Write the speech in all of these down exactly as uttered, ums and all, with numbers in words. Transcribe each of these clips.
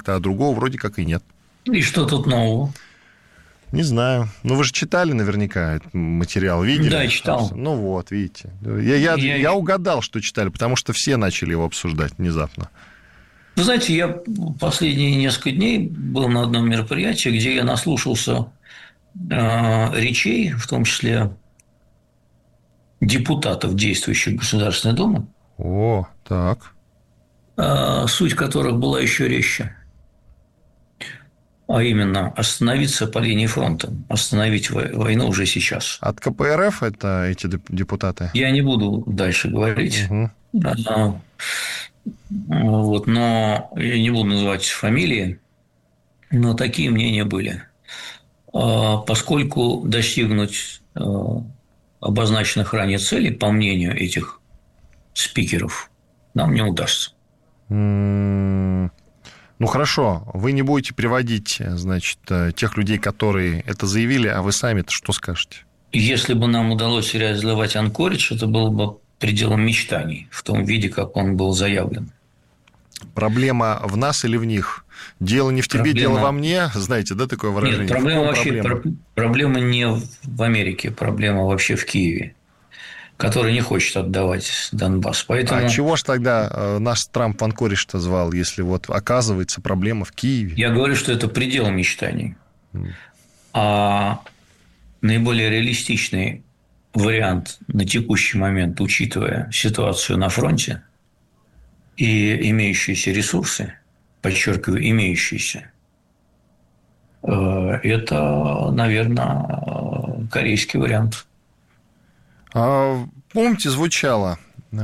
конфликта, а другого вроде как и нет. И что тут нового? Не знаю. Ну, вы же читали наверняка этот материал, видели? Да, читал. Ну, вот, видите. Я, я, я... я угадал, что читали, потому что все начали его обсуждать внезапно. Вы знаете, я последние несколько дней был на одном мероприятии, где я наслушался э, речей, в том числе депутатов действующей Государственной Думы. О, так. Э, суть которых была еще резче. А именно, остановиться по линии фронта, остановить войну уже сейчас. От ка пэ эр эф это эти депутаты? Я не буду дальше говорить. Угу. А, вот, но я не буду называть фамилии, но такие мнения были. А, поскольку достигнуть а, обозначенных ранее целей, по мнению этих спикеров, нам не удастся. Ну, хорошо, вы не будете приводить, значит, тех людей, которые это заявили, а вы сами-то что скажете? Если бы нам удалось реализовать Анкоридж, это было бы пределом мечтаний в том виде, как он был заявлен. Проблема в нас или в них? Дело не в тебе, проблема... дело во мне, знаете, да, такое выражение? Нет, проблема вообще проблема? проблема не в Америке, проблема вообще в Киеве, который не хочет отдавать Донбасс. Поэтому... А чего ж тогда наш Трамп в Анкоридж-то звал, если вот оказывается проблема в Киеве? Я говорю, что это предел мечтаний. Mm. А наиболее реалистичный вариант на текущий момент, учитывая ситуацию на фронте и имеющиеся ресурсы, подчеркиваю, имеющиеся, это, наверное, корейский вариант. А, помните, звучало,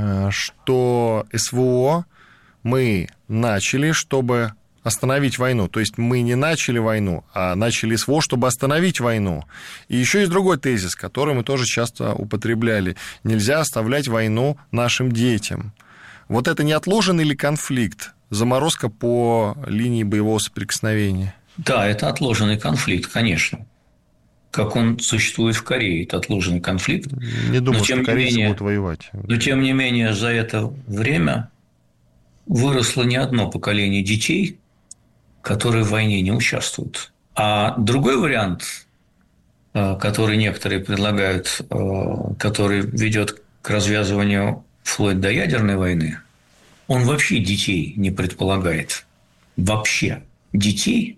что эс вэ о мы начали, чтобы остановить войну. То есть мы не начали войну, а начали эс вэ о, чтобы остановить войну. И еще есть другой тезис, который мы тоже часто употребляли. Нельзя оставлять войну нашим детям. Вот это не отложенный ли конфликт? Заморозка по линии боевого соприкосновения? Да, это отложенный конфликт, конечно. Как он существует в Корее, это отложенный конфликт. Не думаю, но, что корейцы менее, будут воевать. Но, тем не менее, за это время выросло не одно поколение детей, которые в войне не участвуют. А другой вариант, который некоторые предлагают, который ведет к развязыванию вплоть до ядерной войны, он вообще детей не предполагает. Вообще детей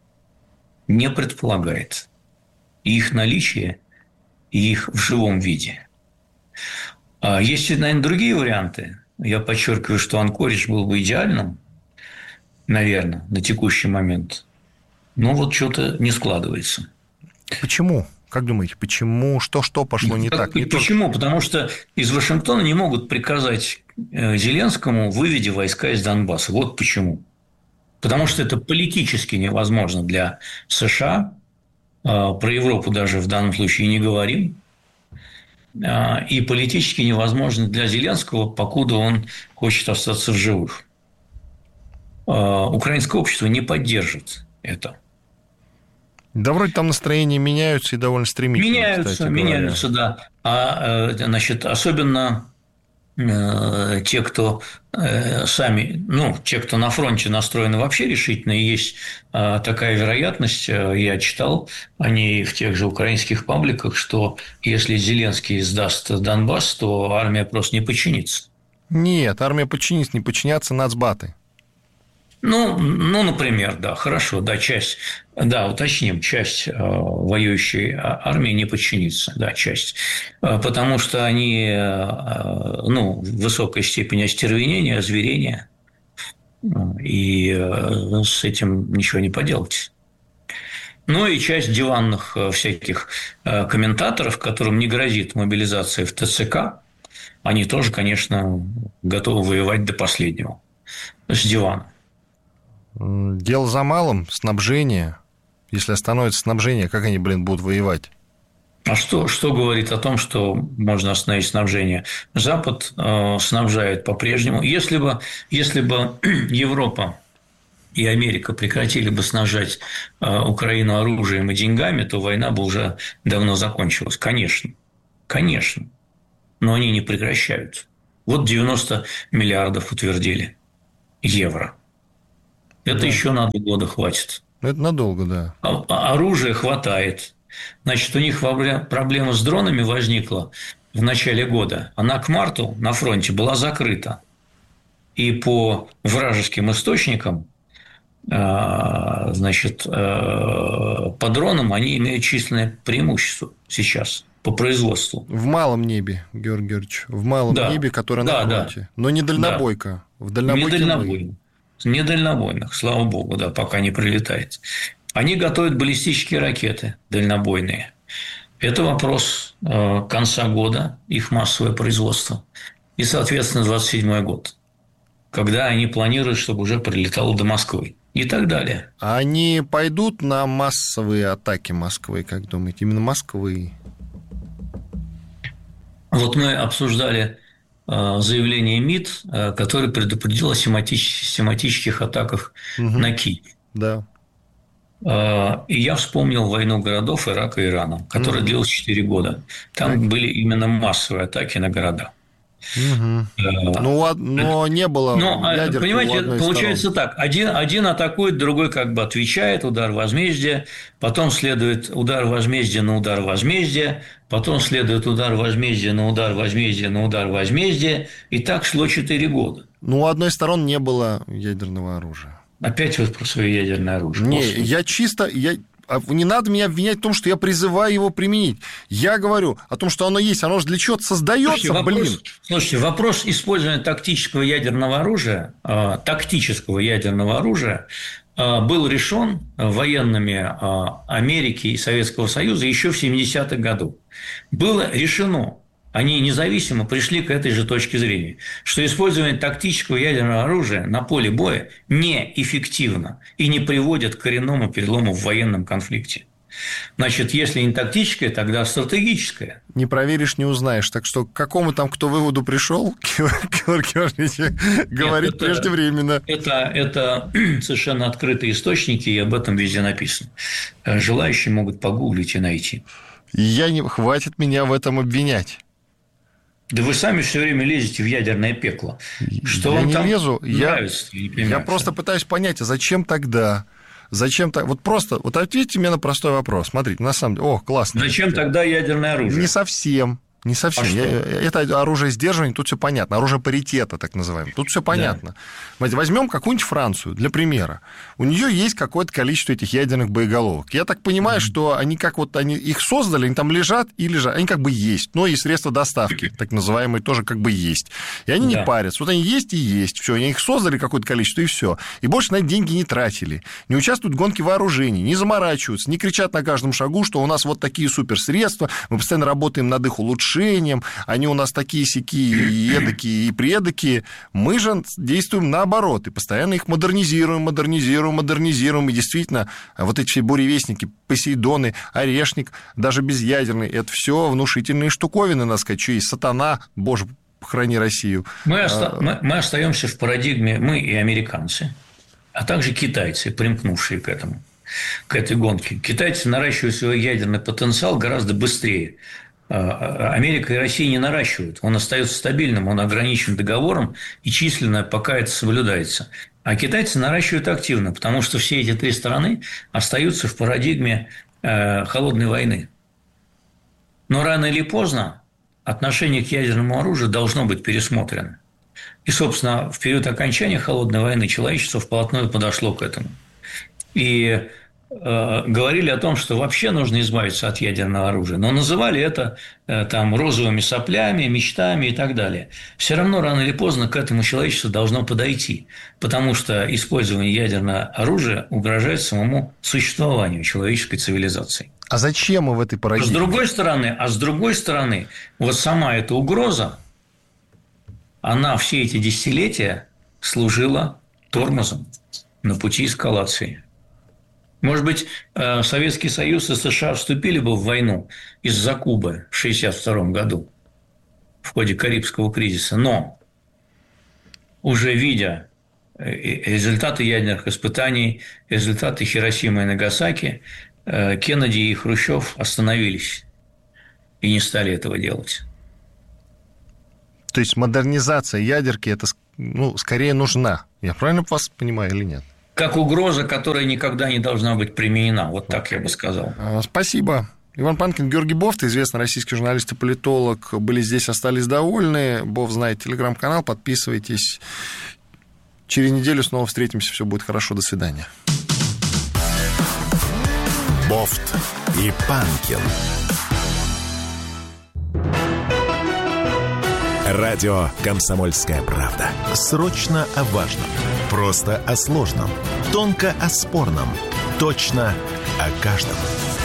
не предполагает. И их наличие, и их в живом виде. Есть, наверное, другие варианты. Я подчеркиваю, что Анкоридж был бы идеальным, наверное, на текущий момент. Но вот что-то не складывается. Почему? Как думаете, почему? Что, что пошло не так? Не почему? только... Потому что из Вашингтона не могут приказать Зеленскому выведи войска из Донбасса. Вот почему. Потому что это политически невозможно для США. Про Европу даже в данном случае не говорим. И политически невозможно для Зеленского, покуда он хочет остаться в живых. Украинское общество не поддержит это. Да, вроде там настроения меняются и довольно стремительно. Меняются, меняются, да. А, значит, особенно те, кто сами, ну, те, кто на фронте настроены вообще решительно, и есть такая вероятность, я читал о ней в тех же украинских пабликах, что если Зеленский сдаст Донбасс, то армия просто не подчинится. Нет, армия подчинится, не подчинятся нацбаты. Ну, ну, например, да, хорошо, да, часть, да, уточним, часть э, воюющей армии не подчинится, да, часть, э, потому что они, э, ну, в высокой степени остервенения, озверения, и э, с этим ничего не поделать. Ну, и часть диванных э, всяких э, комментаторов, которым не грозит мобилизация в тэ цэ ка, они тоже, конечно, готовы воевать до последнего с дивана. Дело за малым – снабжение. Если остановится снабжение, как они, блин, будут воевать? А что, что говорит о том, что можно остановить снабжение? Запад э, снабжает по-прежнему. Если бы, если бы Европа и Америка прекратили бы снабжать э, Украину оружием и деньгами, то война бы уже давно закончилась. Конечно. Конечно. Но они не прекращают. Вот девяносто миллиардов утвердили евро. Это Да. еще на два года хватит. Это надолго, да. А- оружия хватает. Значит, у них проблема с дронами возникла в начале года. Она к марту на фронте была закрыта. И по вражеским источникам, значит, по дронам они имеют численное преимущество сейчас по производству. В малом небе, Георгий Георгиевич, в малом Да. небе, которое Да, на фронте. да. Но не дальнобойка. В дальнобойке Не мы. дальнобойных. Не дальнобойных, слава богу, да, пока не прилетает. Они готовят баллистические ракеты дальнобойные. Это вопрос конца года, их массовое производство. И, соответственно, двадцать седьмой год, когда они планируют, чтобы уже прилетало до Москвы. И так далее. А они пойдут на массовые атаки Москвы, как думаете? Именно Москвы? Вот мы обсуждали заявление МИД, которое предупредило о систематических атаках угу. на Киев. Да. И я вспомнил войну городов Ирака и Ирана, которая угу. длилась четыре года. Там так. были именно массовые атаки на города. Угу. А, ну, но не было но, ядерки понимаете, у получается сторон. Так. Один, один атакует, другой как бы отвечает, удар возмездия, потом следует удар возмездия на удар возмездия, потом следует удар возмездия на удар возмездия на удар возмездия, и так шло четыре года. Ну, у одной из сторон не было ядерного оружия. Опять вот про свое ядерное оружие. Не, После. я чисто... Я... Не надо меня обвинять в том, что я призываю его применить. Я говорю о том, что оно есть. Оно же для чего-то создается, слушайте, вопрос, блин. Слушайте, вопрос использования тактического ядерного оружия, э, тактического ядерного оружия э, был решен военными э, Америки и Советского Союза еще в семидесятых годах. Было решено, они независимо пришли к этой же точке зрения, что использование тактического ядерного оружия на поле боя неэффективно и не приводит к коренному перелому в военном конфликте. Значит, если не тактическое, тогда стратегическое. Не проверишь, не узнаешь. Так что к какому там кто выводу пришел, Георгий Георгиевич, говорит это, преждевременно. Это, это совершенно открытые источники, и об этом везде написано. Желающие могут погуглить и найти. Я не... Хватит меня в этом обвинять. Да вы сами все время лезете в ядерное пекло. Что я вам не там лезу. нравится? Я, я, я просто пытаюсь понять, а зачем тогда? Зачем так? Вот просто, вот ответьте мне на простой вопрос. Смотрите, на самом деле, о, классно. Зачем тогда ядерное оружие? Не совсем. Не совсем. А я, это оружие сдерживания, тут все понятно. Оружие паритета, так называемое. Тут все понятно. Да. Возьмем какую-нибудь Францию, для примера. У нее есть какое-то количество этих ядерных боеголовок. Я так понимаю, mm-hmm. что они как вот они их создали, они там лежат и лежат. Они как бы есть. Но и средства доставки, так называемые, тоже как бы есть. И они да. не парятся. Вот они есть и есть. Все, они их создали какое-то количество, и все. И больше на это деньги не тратили. Не участвуют в гонке вооружений, не заморачиваются, не кричат на каждом шагу, что у нас вот такие суперсредства, мы постоянно работаем над их улучшением. Они у нас такие-сякие, и эдакие, и предакие. Мы же действуем наоборот, и постоянно их модернизируем, модернизируем, модернизируем. И действительно, вот эти все буревестники, Посейдоны, Орешник, даже безъядерный, это все внушительные штуковины, надо сказать, что есть сатана, боже, храни Россию. Мы, оста- мы, мы остаемся в парадигме, мы и американцы, а также китайцы, примкнувшие к этому, к этой гонке. Китайцы наращивают свой ядерный потенциал гораздо быстрее. Америка и Россия не наращивают. Он остается стабильным, он ограничен договором, и численно пока это соблюдается. А китайцы наращивают активно, потому что все эти три страны остаются в парадигме холодной войны. Но рано или поздно отношение к ядерному оружию должно быть пересмотрено. И, собственно, в период окончания холодной войны человечество вплотную подошло к этому. И говорили о том, что вообще нужно избавиться от ядерного оружия, но называли это там розовыми соплями, мечтами и так далее. Все равно рано или поздно к этому человечеству должно подойти, потому что использование ядерного оружия угрожает самому существованию человеческой цивилизации. А зачем мы в этой парадигме? С другой стороны, а с другой стороны, вот сама эта угроза, она все эти десятилетия служила тормозом на пути эскалации. Может быть, Советский Союз и США вступили бы в войну из-за Кубы в шестьдесят втором году в ходе Карибского кризиса, но уже видя результаты ядерных испытаний, результаты Хиросимы и Нагасаки, Кеннеди и Хрущев остановились и не стали этого делать. То есть модернизация ядерки это, ну, скорее нужна. Я правильно вас понимаю или нет? как угроза, которая никогда не должна быть применена. Вот так я бы сказал. Спасибо. Иван Панкин, Георгий Бофт, известный российский журналист и политолог, были здесь, остались довольны. Бофт знает телеграм-канал, подписывайтесь. Через неделю снова встретимся, все будет хорошо, до свидания. Бофт и Панкин. Радио «Комсомольская правда». Срочно о важном. Просто о сложном. Тонко о спорном. Точно о каждом.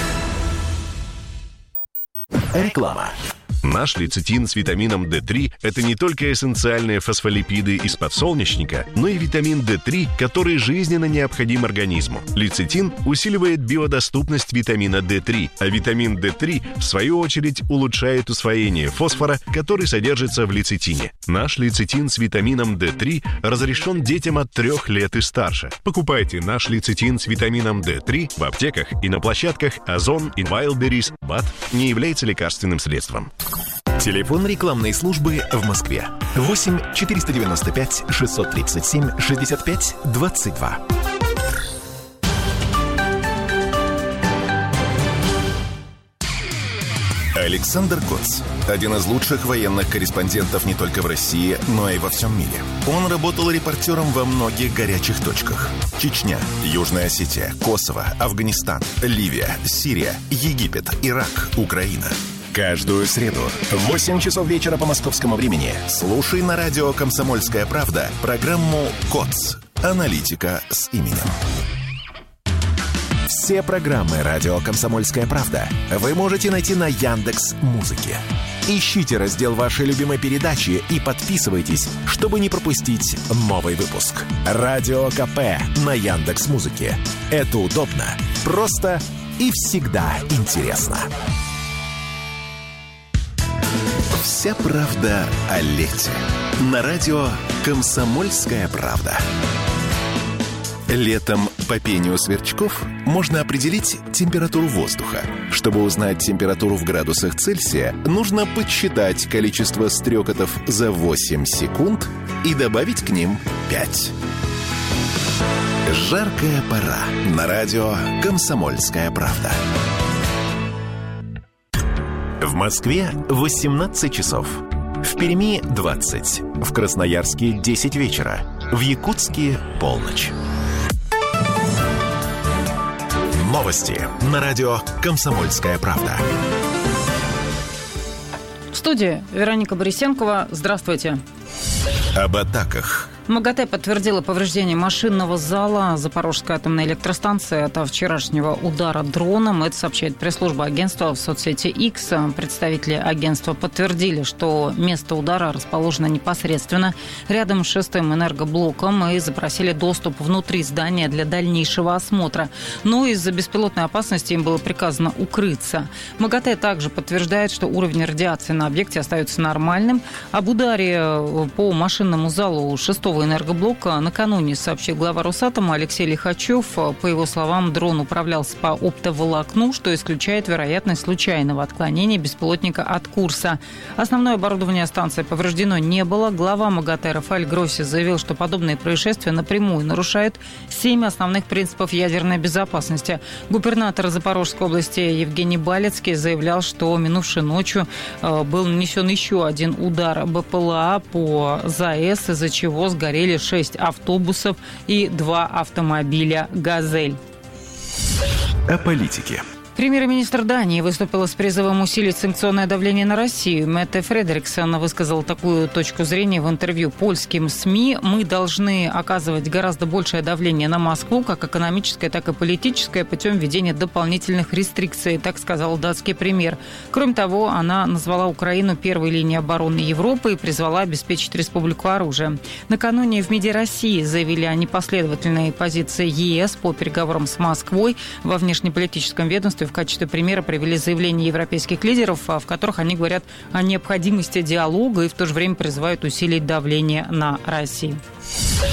Реклама. Наш лецитин с витамином дэ три – это не только эссенциальные фосфолипиды из подсолнечника, но и витамин дэ три, который жизненно необходим организму. Лецитин усиливает биодоступность витамина дэ три, а витамин дэ три, в свою очередь, улучшает усвоение фосфора, который содержится в лецитине. Наш лецитин с витамином дэ три разрешен детям от трех лет и старше. Покупайте наш лецитин с витамином дэ три в аптеках и на площадках Озон и Wildberries. БАД не является лекарственным средством. Телефон рекламной службы в Москве. восемь четыреста девяносто пять шестьсот тридцать семь шестьдесят пять двадцать два. Александр Коц. Один из лучших военных корреспондентов не только в России, но и во всем мире. Он работал репортером во многих горячих точках. Чечня, Южная Осетия, Косово, Афганистан, Ливия, Сирия, Египет, Ирак, Украина. Каждую среду в восемь часов вечера по московскому времени слушай на радио «Комсомольская правда» программу «КОЦ. Аналитика с именем». Все программы радио «Комсомольская правда» вы можете найти на Яндекс.Музыке. Ищите раздел вашей любимой передачи и подписывайтесь, чтобы не пропустить новый выпуск. Радио КП на Яндекс.Музыке. Это удобно, просто и всегда интересно. Вся правда о лете. На радио «Комсомольская правда». Летом по пению сверчков можно определить температуру воздуха. Чтобы узнать температуру в градусах Цельсия, нужно подсчитать количество стрекотов за восемь секунд и добавить к ним пять. Жаркая пора. На радио «Комсомольская правда». В Москве восемнадцать часов. В Перми двадцать. В Красноярске десять вечера. В Якутске полночь. Новости на радио «Комсомольская правда». В студии Вероника Борисенкова. Здравствуйте. Об атаках. МАГАТЭ подтвердила повреждение машинного зала Запорожской атомной электростанции от вчерашнего удара дроном. Это сообщает пресс-служба агентства в соцсети X. Представители агентства подтвердили, что место удара расположено непосредственно рядом с шестым энергоблоком и запросили доступ внутри здания для дальнейшего осмотра. Но из-за беспилотной опасности им было приказано укрыться. МАГАТЭ также подтверждает, что уровень радиации на объекте остается нормальным. Об ударе по машинному залу шестого энергоблока накануне сообщил глава Росатома Алексей Лихачев. По его словам, дрон управлялся по оптоволокну, что исключает вероятность случайного отклонения беспилотника от курса. Основное оборудование станции повреждено не было. Глава МАГАТЭ Рафаэль Гросси заявил, что подобные происшествия напрямую нарушают семь основных принципов ядерной безопасности. Губернатор Запорожской области Евгений Балецкий заявлял, что минувшей ночью был нанесен еще один удар БПЛА по ЗАЭС, из-за чего сгорели шесть автобусов и два автомобиля «Газель». О политике. Премьер-министр Дании выступила с призывом усилить санкционное давление на Россию. Метте Фредериксон высказал такую точку зрения в интервью польским СМИ. «Мы должны оказывать гораздо большее давление на Москву, как экономическое, так и политическое, путем введения дополнительных рестрикций», так сказал датский премьер. Кроме того, она назвала Украину первой линией обороны Европы и призвала обеспечить республику оружием. Накануне в МИДе России заявили о непоследовательной позиции ЕС по переговорам с Москвой. Во внешнеполитическом ведомстве в качестве примера привели заявления европейских лидеров, в которых они говорят о необходимости диалога и в то же время призывают усилить давление на Россию.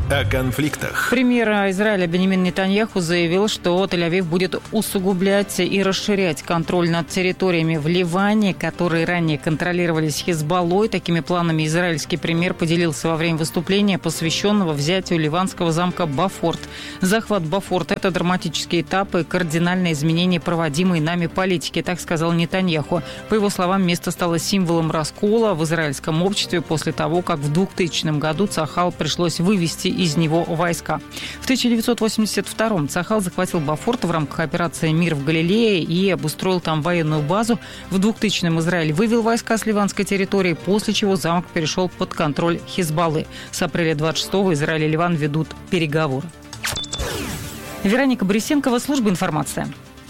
о конфликтах. Премьер Израиля Биньямин Нетаньяху заявил, что Тель-Авив будет усугублять и расширять контроль над территориями в Ливане, которые ранее контролировались Хизбаллой. Такими планами израильский премьер поделился во время выступления, посвященного взятию ливанского замка Бафорт. Захват Бафорт – это драматический этап и кардинальное изменение проводимой нами политики, так сказал Нетаньяху. По его словам, место стало символом раскола в израильском обществе после того, как в двухтысячном году Цахал пришлось вывести из него войска. В тысяча девятьсот восемьдесят втором Цахал захватил Бафорт в рамках операции «Мир в Галилее» и обустроил там военную базу. В двухтысячном Израиль вывел войска с ливанской территории, после чего замок перешел под контроль Хизбаллы. С апреля двадцать шестого Израиль и Ливан ведут переговоры. Вероника Борисенкова, служба информации.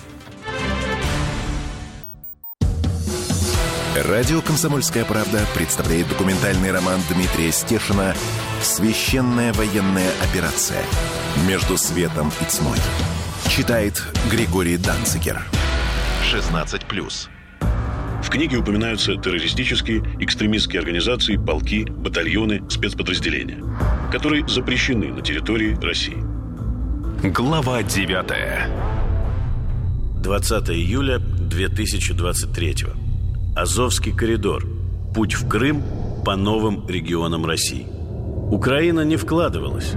Радио «Комсомольская правда» представляет документальный роман Дмитрия Стешина «Священная военная операция. Между светом и тьмой». Читает Григорий Данцигер. шестнадцать плюс. В книге упоминаются террористические, экстремистские организации, полки, батальоны, спецподразделения, которые запрещены на территории России. Глава девятая. двадцатого июля две тысячи двадцать третьего. Азовский коридор. Путь в Крым по новым регионам России. Украина не вкладывалась.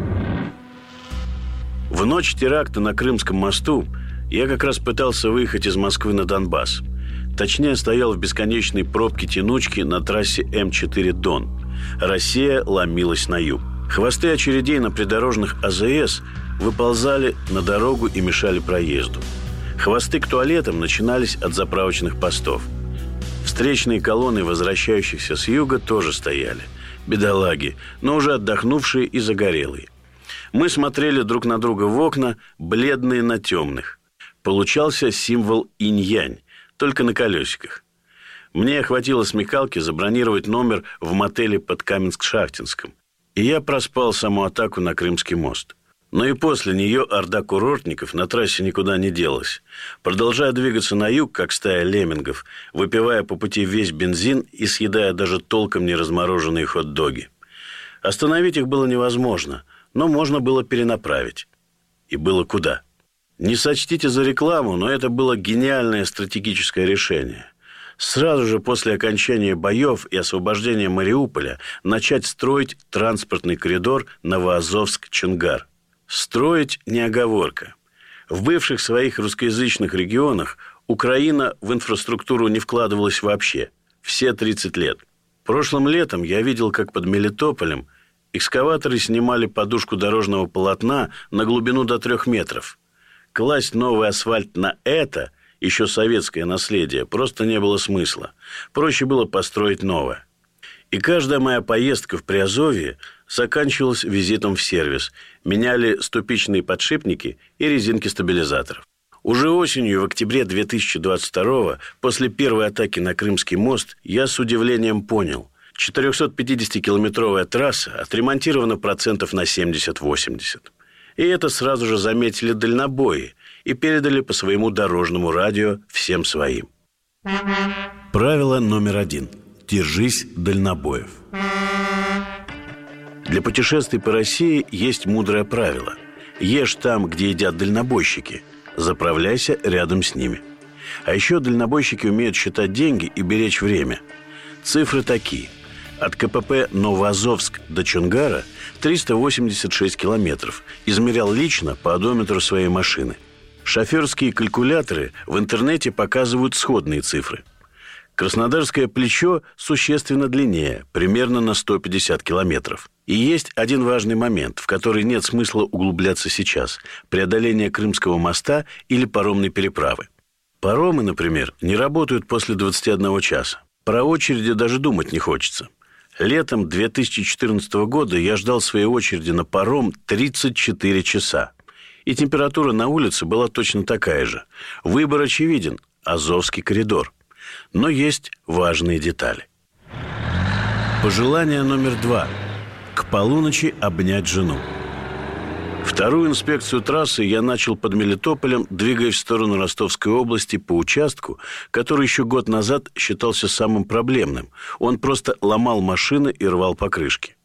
В ночь теракта на Крымском мосту я как раз пытался выехать из Москвы на Донбасс. Точнее, стоял в бесконечной пробке-тянучке на трассе эм четыре Дон. Россия ломилась на юг. Хвосты очередей на придорожных а зэ эс выползали на дорогу и мешали проезду. Хвосты к туалетам начинались от заправочных постов. Встречные колонны возвращающихся с юга тоже стояли. Бедолаги, но уже отдохнувшие и загорелые. Мы смотрели друг на друга в окна, бледные на темных. Получался символ инь-янь, только на колесиках. Мне хватило смекалки забронировать номер в мотеле под Каменск-Шахтинском. И я проспал саму атаку на Крымский мост. Но и после нее орда курортников на трассе никуда не делась, продолжая двигаться на юг, как стая леммингов, выпивая по пути весь бензин и съедая даже толком не размороженные хот-доги. Остановить их было невозможно, но можно было перенаправить. И было куда. Не сочтите за рекламу, но это было гениальное стратегическое решение. Сразу же после окончания боев и освобождения Мариуполя начать строить транспортный коридор Новоазовск-Чонгар. Строить не оговорка. В бывших своих русскоязычных регионах Украина в инфраструктуру не вкладывалась вообще. Все тридцать лет. Прошлым летом я видел, как под Мелитополем экскаваторы снимали подушку дорожного полотна на глубину до трех метров. Класть новый асфальт на это, еще советское наследие, просто не было смысла. Проще было построить новое. И каждая моя поездка в Приазовье заканчивалась визитом в сервис. Меняли ступичные подшипники и резинки стабилизаторов. Уже осенью, в октябре две тысячи двадцать второго, после первой атаки на Крымский мост, я с удивлением понял: четырехсотпятидесятикилометровая трасса отремонтирована процентов на семьдесят-восемьдесят. И это сразу же заметили дальнобои и передали по своему дорожному радио всем своим. Правило номер один. Держись дальнобоев. Для путешествий по России есть мудрое правило. Ешь там, где едят дальнобойщики. Заправляйся рядом с ними. А еще дальнобойщики умеют считать деньги и беречь время. Цифры такие. От ка пэ пэ Новоазовск до Чонгара триста восемьдесят шесть километров. Измерял лично по одометру своей машины. Шоферские калькуляторы в интернете показывают сходные цифры. Краснодарское плечо существенно длиннее, примерно на сто пятьдесят километров. И есть один важный момент, в который нет смысла углубляться сейчас – преодоление Крымского моста или паромной переправы. Паромы, например, не работают после двадцати одного часа. Про очереди даже думать не хочется. Летом две тысячи четырнадцатого года я ждал своей очереди на паром тридцать четыре часа. И температура на улице была точно такая же. Выбор очевиден – Азовский коридор. Но есть важные детали. Пожелание номер два. К полуночи обнять жену. Вторую инспекцию трассы я начал под Мелитополем, двигаясь в сторону Ростовской области по участку, который еще год назад считался самым проблемным. Он просто ломал машины и рвал покрышки.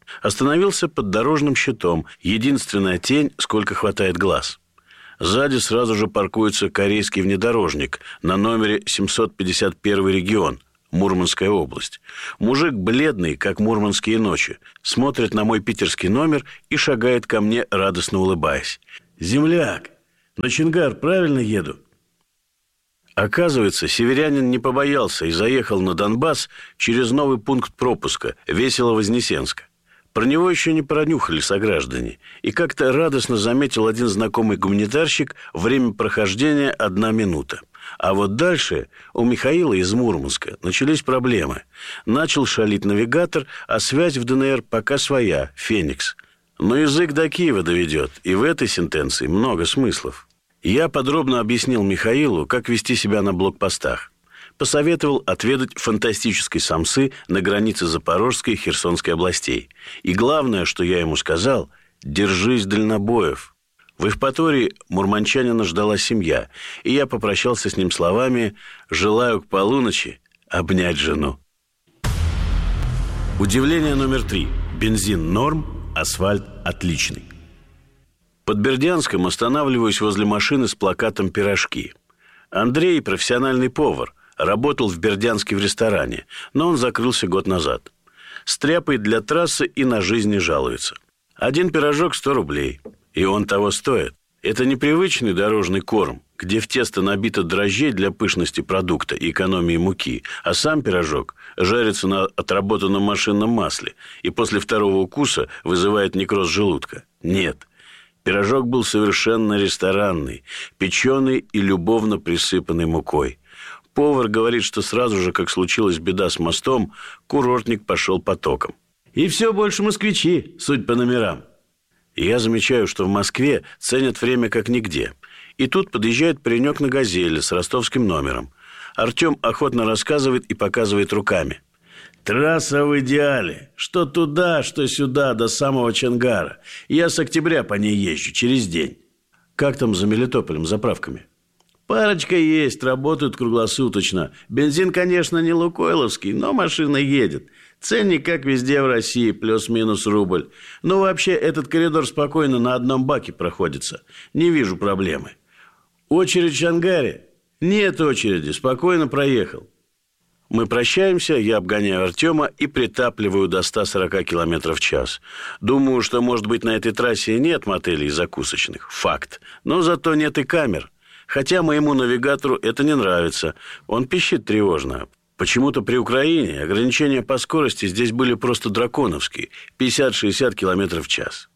Остановился под дорожным щитом, единственная тень, сколько хватает глаз. Сзади сразу же паркуется корейский внедорожник на номере семьсот пятьдесят первый регион, Мурманская область. Мужик бледный, как мурманские ночи, смотрит на мой питерский номер и шагает ко мне, радостно улыбаясь. «Земляк, на Чингар правильно еду?» Оказывается, северянин не побоялся и заехал на Донбасс через новый пункт пропуска Весело-Вознесенска. Про него еще не пронюхали сограждане. И как-то радостно заметил один знакомый гуманитарщик: время прохождения одна минута. А вот дальше у Михаила из Мурманска начались проблемы. Начал шалить навигатор, а связь в ДНР пока своя, Феникс. Но язык до Киева доведет, и в этой сентенции много смыслов. Я подробно объяснил Михаилу, как вести себя на блокпостах. Посоветовал отведать фантастической самсы на границе Запорожской и Херсонской областей. И главное, что я ему сказал: держись дальнобоев. В Евпатории мурманчанина ждала семья, и я попрощался с ним словами: желаю к полуночи обнять жену. Удивление номер три. Бензин норм, асфальт отличный. Под Бердянском останавливаюсь возле машины с плакатом «Пирожки». Андрей – профессиональный повар, работал в Бердянске в ресторане, но он закрылся год назад. Стряпает для трассы и на жизнь не жалуется. Один пирожок сто рублей, и он того стоит. Это непривычный дорожный корм, где в тесто набито дрожжей для пышности продукта и экономии муки, а сам пирожок жарится на отработанном машинном масле и после второго укуса вызывает некроз желудка. Нет. Пирожок был совершенно ресторанный, печеный и любовно присыпанный мукой. Повар говорит, что сразу же, как случилась беда с мостом, курортник пошел потоком. И все больше москвичи, судя по номерам. И я замечаю, что в Москве ценят время как нигде. И тут подъезжает паренек на «Газели» с ростовским номером. Артем охотно рассказывает и показывает руками. Трасса в идеале. Что туда, что сюда, до самого Чонгара. Я с октября по ней езжу, через день. Как там за Мелитополем, заправками? Парочка есть, работают круглосуточно. Бензин, конечно, не лукойловский, но машина едет. Ценник, как везде в России, плюс-минус рубль. Но вообще этот коридор спокойно на одном баке проходится. Не вижу проблемы. Очередь в Чонгаре? Нет очереди, спокойно проехал. Мы прощаемся, я обгоняю Артема и притапливаю до ста сорока километров в час. Думаю, что, может быть, на этой трассе нет мотелей и закусочных. Факт. Но зато нет и камер. Хотя моему навигатору это не нравится. Он пищит тревожно. Почему-то при Украине ограничения по скорости здесь были просто драконовские. пятьдесят-шестьдесят километров в час.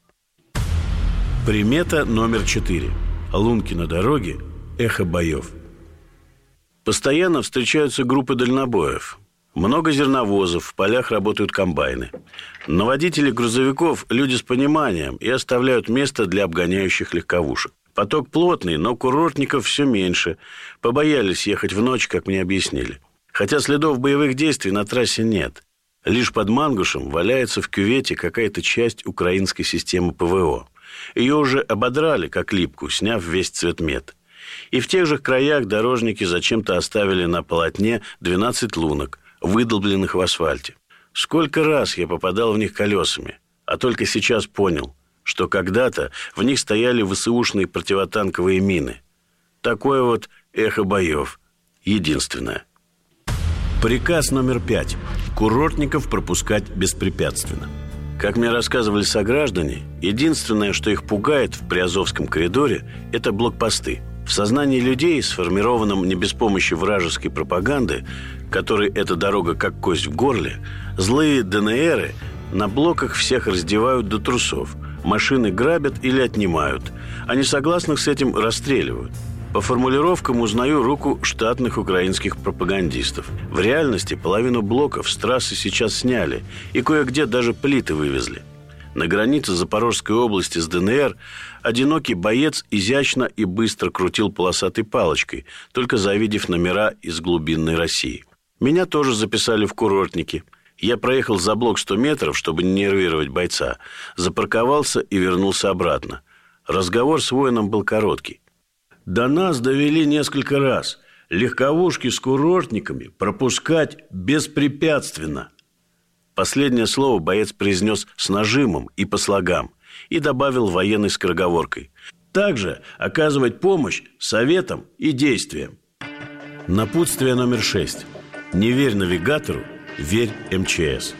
Примета номер четыре. Лунки на дороге. Эхо боев. Постоянно встречаются группы дальнобоев. Много зерновозов, в полях работают комбайны. Но водители грузовиков – люди с пониманием и оставляют место для обгоняющих легковушек. Поток плотный, но курортников все меньше. Побоялись ехать в ночь, как мне объяснили. Хотя следов боевых действий на трассе нет. Лишь под Мангушем валяется в кювете какая-то часть украинской системы ПВО. Ее уже ободрали, как липку, сняв весь цветмет. И в тех же краях дорожники зачем-то оставили на полотне двенадцать лунок, выдолбленных в асфальте. Сколько раз я попадал в них колесами, а только сейчас понял, что когда-то в них стояли ВСУшные противотанковые мины. Такое вот эхо боев. Единственное. Приказ номер пять. Курортников пропускать беспрепятственно. Как мне рассказывали сограждане, единственное, что их пугает в Приазовском коридоре, это блокпосты. В сознании людей, сформированном не без помощи вражеской пропаганды, которой эта дорога как кость в горле, злые ДНРы на блоках всех раздевают до трусов, машины грабят или отнимают, а несогласных с этим расстреливают. По формулировкам узнаю руку штатных украинских пропагандистов. В реальности половину блоков с трассы сейчас сняли, и кое-где даже плиты вывезли. На границе Запорожской области с ДНР одинокий боец изящно и быстро крутил полосатой палочкой, только завидев номера из глубинной России. Меня тоже записали в курортники. Я проехал за блок сто метров, чтобы не нервировать бойца, запарковался и вернулся обратно. Разговор с воином был короткий. До нас довели несколько раз. Легковушки с курортниками пропускать беспрепятственно. Последнее слово боец произнес с нажимом и по слогам и добавил военной скороговоркой: также оказывать помощь советам и действиям. Напутствие номер шесть. Не верь навигатору, верь эм че эс.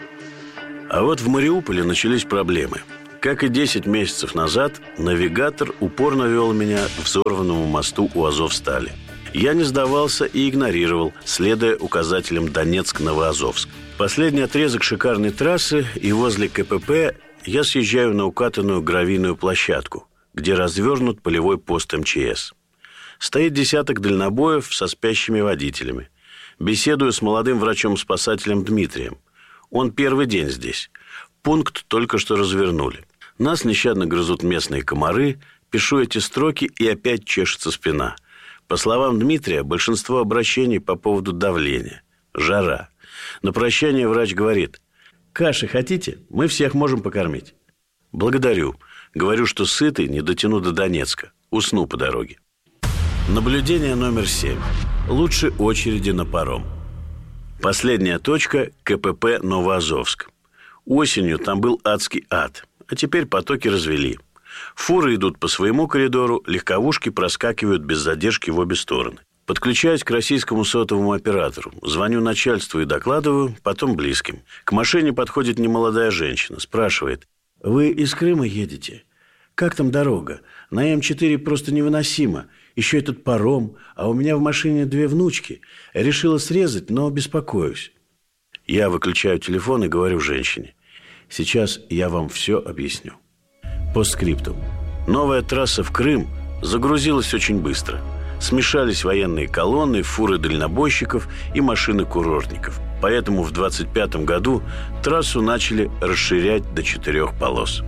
А вот в Мариуполе начались проблемы. Как и десять месяцев назад, навигатор упорно вел меня к взорванному мосту у Азовстали. Я не сдавался и игнорировал, следуя указателям Донецк-Новоазовск. Последний отрезок шикарной трассы, и возле ка пэ пэ я съезжаю на укатанную гравийную площадку, где развернут полевой пост эм че эс. Стоит десяток дальнобоев со спящими водителями. Беседую с молодым врачом-спасателем Дмитрием. Он первый день здесь. Пункт только что развернули. Нас нещадно грызут местные комары. Пишу эти строки, и опять чешется спина. По словам Дмитрия, большинство обращений по поводу давления. Жара. На прощание врач говорит: каши хотите? Мы всех можем покормить. Благодарю. Говорю, что сытый, не дотяну до Донецка. Усну по дороге. Наблюдение номер семь. Лучше очереди на паром. Последняя точка – ка пэ пэ Новоазовск. Осенью там был адский ад, а теперь потоки развели. Фуры идут по своему коридору, легковушки проскакивают без задержки в обе стороны. Подключаюсь к российскому сотовому оператору. Звоню начальству и докладываю, потом близким. К машине подходит немолодая женщина, спрашивает: вы из Крыма едете? Как там дорога? На эм четыре просто невыносимо. Еще этот паром, а у меня в машине две внучки. Решила срезать, но беспокоюсь. Я выключаю телефон и говорю женщине: сейчас я вам все объясню. Постскриптум. Новая трасса в Крым загрузилась очень быстро. Смешались военные колонны, фуры дальнобойщиков и машины курортников. Поэтому в двадцать пятом году трассу начали расширять до четырех полос.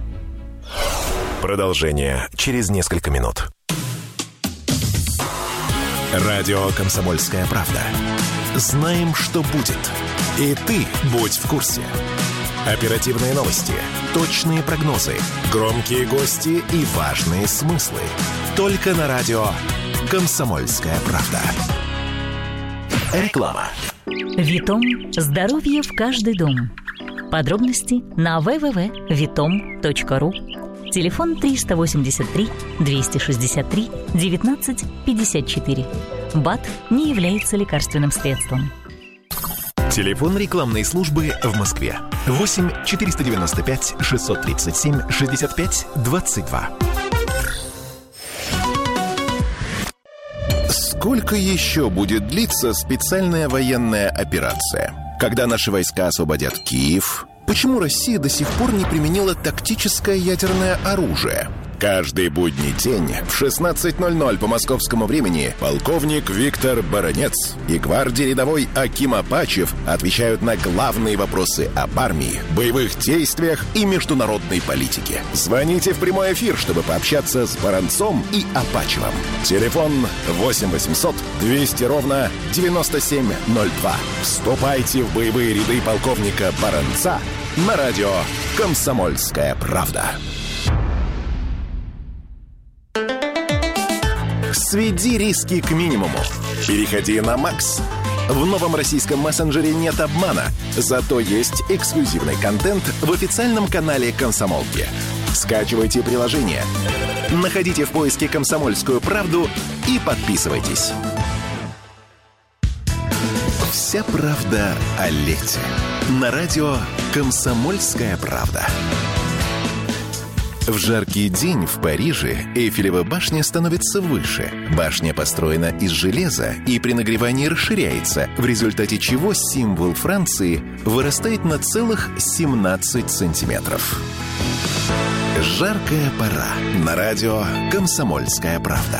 Продолжение через несколько минут. Радио «Комсомольская правда». Знаем, что будет. И ты будь в курсе. Оперативные новости, точные прогнозы, громкие гости и важные смыслы. Только на радио «Комсомольская правда». Реклама. Витом. Здоровье в каждый дом. Подробности на дабл ю дабл ю дабл ю точка витом точка ру. Телефон триста восемьдесят три двести шестьдесят три девятнадцать пятьдесят четыре. БАД не является лекарственным средством. Телефон рекламной службы в Москве. восемь четыреста девяносто пять шестьсот тридцать семь шестьдесят пять двадцать два. Сколько еще будет длиться специальная военная операция? Когда наши войска освободят Киев? Почему Россия до сих пор не применила тактическое ядерное оружие? Каждый будний день в шестнадцать ноль ноль по московскому времени полковник Виктор Баранец и гвардии рядовой Аким Апачев отвечают на главные вопросы об армии, боевых действиях и международной политике. Звоните в прямой эфир, чтобы пообщаться с Баранцом и Апачевым. Телефон восемь восемьсот двести ровно девяносто семь ноль два. Вступайте в боевые ряды полковника Баранца на радио «Комсомольская правда». Сведи риски к минимуму. Переходи на Макс. В новом российском мессенджере нет обмана, зато есть эксклюзивный контент в официальном канале «Комсомолки». Скачивайте приложение, находите в поиске «Комсомольскую правду» и подписывайтесь. Вся правда о лете. На радио «Комсомольская правда». В жаркий день в Париже Эйфелева башня становится выше. Башня построена из железа и при нагревании расширяется, в результате чего символ Франции вырастает на целых семнадцать сантиметров. Жаркая пора. На радио «Комсомольская правда».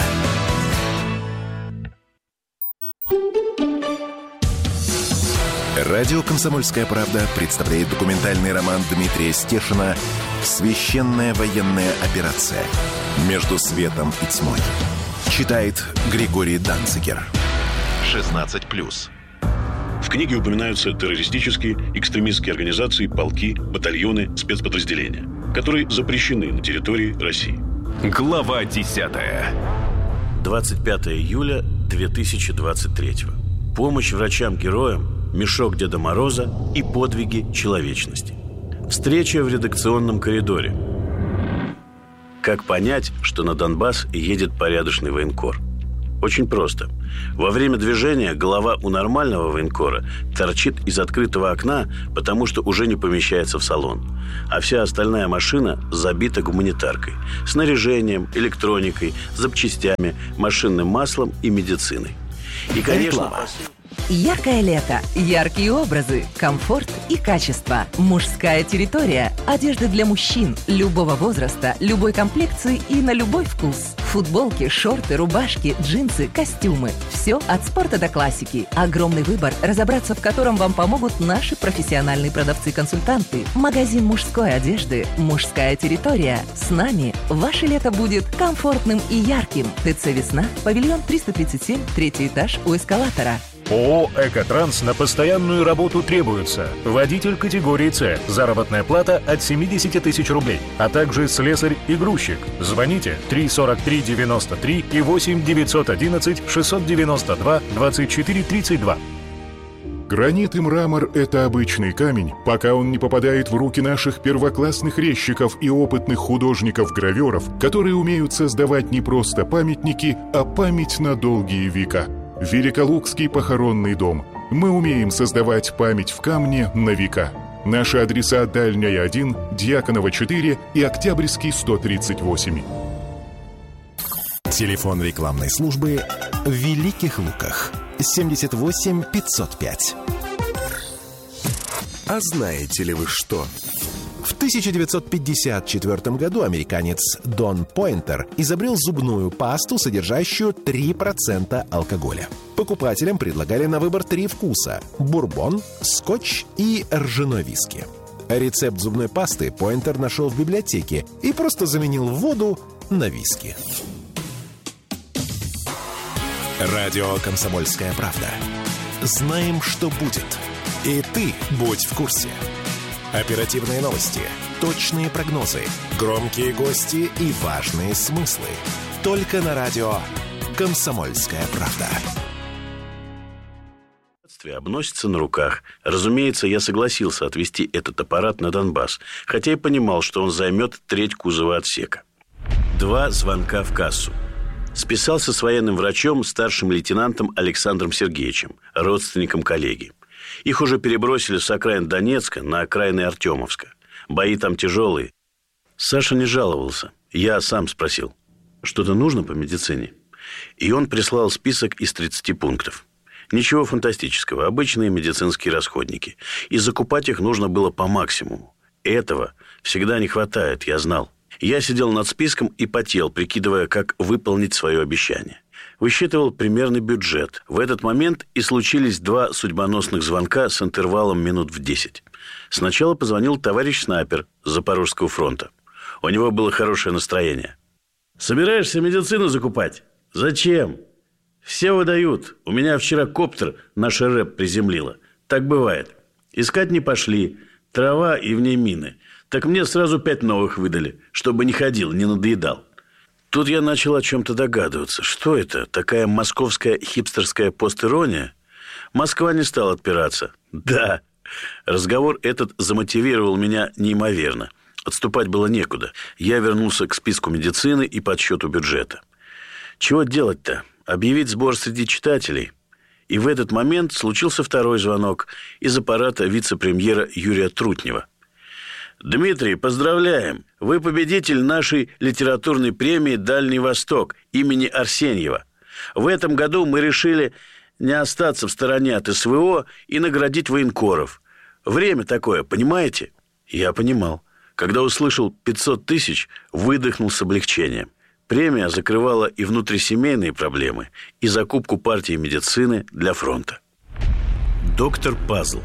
Радио «Комсомольская правда» представляет документальный роман Дмитрия Стешина «Священная военная операция. Между светом и тьмой». Читает Григорий Данцигер. шестнадцать плюс. В книге упоминаются террористические, экстремистские организации, полки, батальоны, спецподразделения, которые запрещены на территории России. Глава десятая. двадцать пятого июля две тысячи двадцать третьего. Помощь врачам-героям «Мешок Деда Мороза» и «Подвиги человечности». Встреча в редакционном коридоре. Как понять, что на Донбасс едет порядочный военкор? Очень просто. Во время движения голова у нормального военкора торчит из открытого окна, потому что уже не помещается в салон. А вся остальная машина забита гуманитаркой, снаряжением, электроникой, запчастями, машинным маслом и медициной. И, конечно... Яркое лето, яркие образы, комфорт и качество. Мужская территория. Одежда для мужчин любого возраста, любой комплекции и на любой вкус. Футболки, шорты, рубашки, джинсы, костюмы. Все от спорта до классики. Огромный выбор, разобраться в котором вам помогут наши профессиональные продавцы-консультанты. Магазин мужской одежды «Мужская территория». С нами ваше лето будет комфортным и ярким. ТЦ «Весна», павильон триста тридцать семь, третий этаж у эскалатора. ООО «Экотранс» на постоянную работу требуется. Водитель категории С. Заработная плата от семьдесят тысяч рублей. А также слесарь и грузчик. Звоните три сорок три девяносто три и восемь девятьсот одиннадцать шестьсот девяносто два двадцать четыре тридцать два. Гранит и мрамор – это обычный камень, пока он не попадает в руки наших первоклассных резчиков и опытных художников-гравёров, которые умеют создавать не просто памятники, а память на долгие века. Великолукский похоронный дом. Мы умеем создавать память в камне на века. Наши адреса: Дальняя один, Дьяконова четыре и Октябрьский сто тридцать восемь. Телефон рекламной службы в Великих Луках. семьдесят восемь пятьсот пять. А знаете ли вы что? В тысяча девятьсот пятьдесят четвёртом году американец Дон Пойнтер изобрел зубную пасту, содержащую три процента алкоголя. Покупателям предлагали на выбор три вкуса – бурбон, скотч и ржаной виски. Рецепт зубной пасты Пойнтер нашел в библиотеке и просто заменил воду на виски. Радио «Комсомольская правда». Знаем, что будет. И ты будь в курсе. Оперативные новости, точные прогнозы, громкие гости и важные смыслы. Только на радио «Комсомольская правда». Обносится на руках. Разумеется, я согласился отвезти этот аппарат на Донбасс, хотя и понимал, что он займет треть кузова отсека. Два звонка в кассу. Списался с военным врачом, старшим лейтенантом Александром Сергеевичем, родственником коллеги. Их уже перебросили с окраин Донецка на окраины Артемовска. Бои там тяжелые. Саша не жаловался. Я сам спросил: что-то нужно по медицине? И он прислал список из тридцати пунктов. Ничего фантастического, обычные медицинские расходники. И закупать их нужно было по максимуму. Этого всегда не хватает, я знал. Я сидел над списком и потел, прикидывая, как выполнить свое обещание. Высчитывал примерный бюджет. В этот момент и случились два судьбоносных звонка с интервалом минут в десять. Сначала позвонил товарищ снайпер с Запорожского фронта. У него было хорошее настроение. «Собираешься медицину закупать? Зачем? Все выдают. У меня вчера коптер наш рэп приземлило. Так бывает. Искать не пошли. Трава и в ней мины. Так мне сразу пять новых выдали, чтобы не ходил, не надоедал». Тут я начал о чем-то догадываться. Что это? Такая московская хипстерская постирония? Москва не стала отпираться. Да. Разговор этот замотивировал меня неимоверно. Отступать было некуда. Я вернулся к списку медицины и подсчету бюджета. Чего делать-то? Объявить сбор среди читателей? И в этот момент случился второй звонок из аппарата вице-премьера Юрия Трутнева. «Дмитрий, поздравляем! Вы победитель нашей литературной премии «Дальний Восток» имени Арсеньева. В этом году мы решили не остаться в стороне от СВО и наградить военкоров. Время такое, понимаете?» Я понимал. Когда услышал пятьсот тысяч, выдохнул с облегчением. Премия закрывала и внутрисемейные проблемы, и закупку партии медицины для фронта. Доктор Пазл.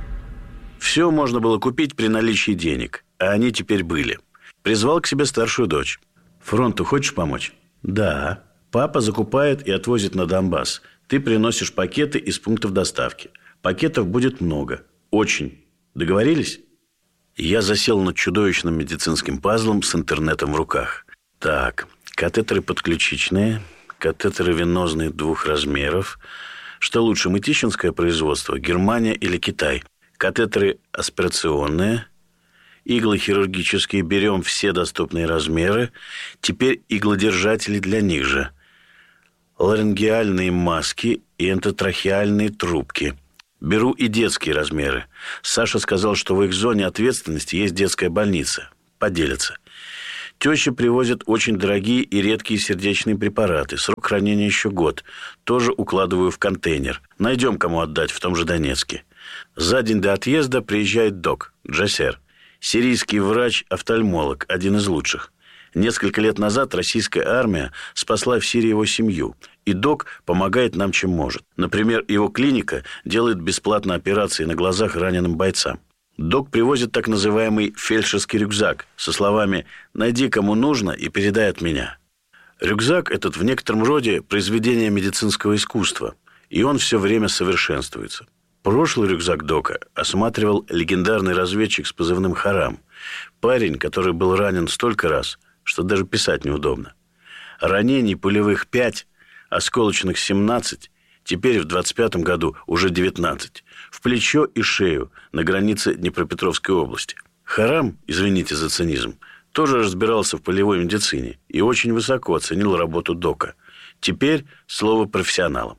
Все можно было купить при наличии денег, а они теперь были. Призвал к себе старшую дочь. «Фронту хочешь помочь?» «Да». «Папа закупает и отвозит на Донбасс. Ты приносишь пакеты из пунктов доставки. Пакетов будет много. Очень. Договорились?» Я засел над чудовищным медицинским пазлом с интернетом в руках. Так, катетеры подключичные, катетеры венозные двух размеров, Что лучше, мытищинское производство, Германия или Китай? Катетеры аспирационные, иглы хирургические, берем все доступные размеры. Теперь иглодержатели для них же. Ларингеальные маски и энтотрахеальные трубки. Беру и детские размеры. Саша сказал, что в их зоне ответственности есть детская больница. Поделятся. Теща привозит очень дорогие и редкие сердечные препараты. Срок хранения еще год. Тоже укладываю в контейнер. Найдем, кому отдать в том же Донецке. За день до отъезда приезжает док, Джасер. Сирийский врач-офтальмолог, один из лучших. Несколько лет назад российская армия спасла в Сирии его семью. И док помогает нам, чем может. Например, его клиника делает бесплатно операции на глазах раненым бойцам. Док привозит так называемый фельдшерский рюкзак со словами «найди, кому нужно, и передай от меня». Рюкзак этот в некотором роде произведение медицинского искусства, и он все время совершенствуется. Прошлый рюкзак дока осматривал легендарный разведчик с позывным «Харам». Парень, который был ранен столько раз, что даже писать неудобно. Ранений пулевых пять, осколочных семнадцать, теперь в двадцать пятом году уже девятнадцать. В плечо и шею на границе Днепропетровской области. Харам, извините за цинизм, тоже разбирался в полевой медицине и очень высоко оценил работу дока. Теперь слово профессионалам.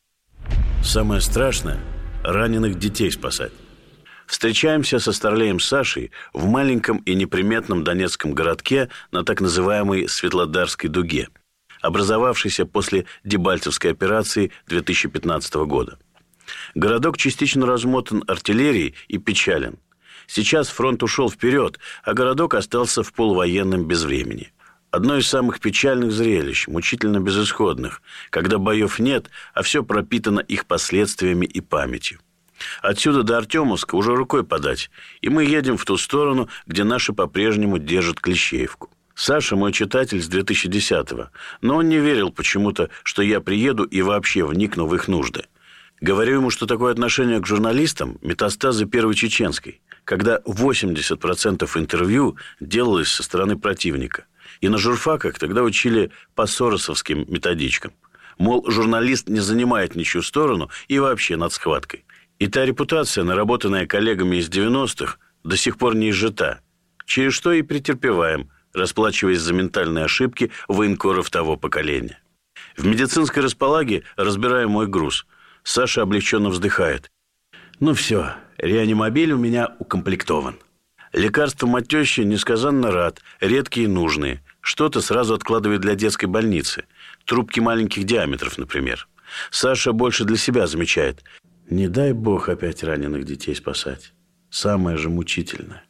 Самое страшное – раненых детей спасать. Встречаемся со старлеем Сашей в маленьком и неприметном донецком городке на так называемой Светлодарской дуге, образовавшейся после Дебальцевской операции две тысячи пятнадцатого года. Городок частично размотан артиллерией и печален. Сейчас фронт ушел вперед, а городок остался в полувоенном безвремени. Одно из самых печальных зрелищ, мучительно безысходных, когда боев нет, а все пропитано их последствиями и памятью. Отсюда до Артемовска уже рукой подать, и мы едем в ту сторону, где наши по-прежнему держат Клещеевку. Саша мой читатель с две тысячи десятого, но он не верил почему-то, что я приеду и вообще вникну в их нужды. Говорю ему, что такое отношение к журналистам – метастазы Первой Чеченской, когда восемьдесят процентов интервью делалось со стороны противника. И на журфаках тогда учили по соросовским методичкам. Мол, журналист не занимает ничью сторону и вообще над схваткой. И та репутация, наработанная коллегами из девяностых, до сих пор не изжита. Через что и претерпеваем, расплачиваясь за ментальные ошибки военкоров того поколения. В медицинской располаге разбираем мой груз. Саша облегченно вздыхает. Ну все, реанимобиль у меня укомплектован. Лекарствам от тещи несказанно рад, редкие и нужные. Что-то сразу откладывает для детской больницы. Трубки маленьких диаметров, например. Саша больше для себя замечает. Не дай бог опять раненых детей спасать. Самое же мучительное.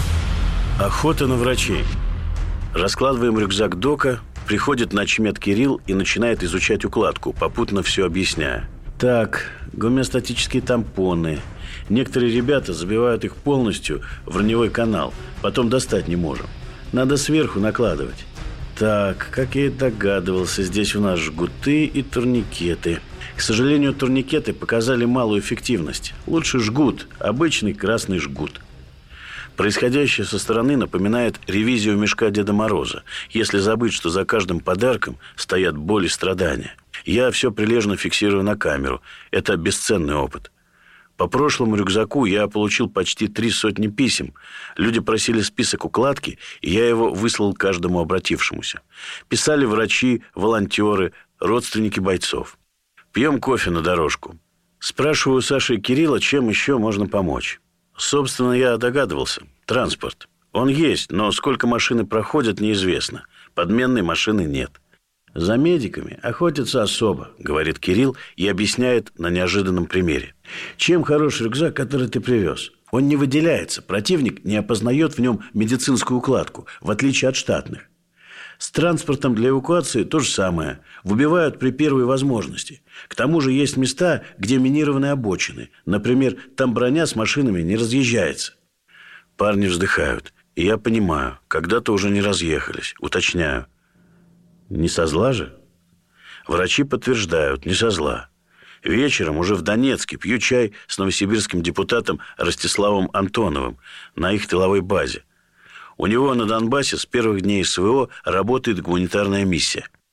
Охота на врачей. Раскладываем рюкзак дока, приходит начмед Кирилл и начинает изучать укладку, попутно все объясняя. Так, гомеостатические тампоны. Некоторые ребята забивают их полностью в раневой канал, потом достать не можем. Надо сверху накладывать. Так, как я и догадывался, здесь у нас жгуты и турникеты. К сожалению, турникеты показали малую эффективность. Лучше жгут, обычный красный жгут. Происходящее со стороны напоминает ревизию мешка Деда Мороза, если забыть, что за каждым подарком стоят боль и страдания. Я все прилежно фиксирую на камеру. Это бесценный опыт. По прошлому рюкзаку я получил почти три сотни писем. Люди просили список укладки, и я его выслал каждому обратившемуся. Писали врачи, волонтеры, родственники бойцов. Пьем кофе на дорожку. Спрашиваю у Саши и Кирилла, чем еще можно помочь. Собственно, я догадывался. Транспорт. Он есть, но сколько машины проходят, неизвестно. Подменной машины нет. За медиками охотятся особо, говорит Кирилл и объясняет на неожиданном примере. Чем хорош рюкзак, который ты привез? Он не выделяется, противник не опознает в нем медицинскую укладку, в отличие от штатных. С транспортом для эвакуации то же самое. Выбивают при первой возможности. К тому же есть места, где минированы обочины. Например, там броня с машинами не разъезжается. Парни вздыхают. И я понимаю, когда-то уже не разъехались. Уточняю. Не со зла же? Врачи подтверждают, не со зла. Вечером уже в Донецке пью чай с новосибирским депутатом Ростиславом Антоновым на их тыловой базе. У него на Донбассе с первых дней СВО работает гуманитарная миссия.